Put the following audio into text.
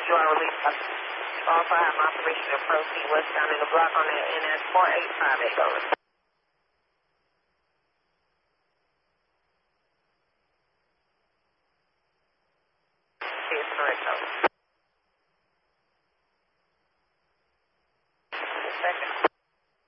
You are released. Also have an operation to proceed westbound in the block on that NS 4858 over.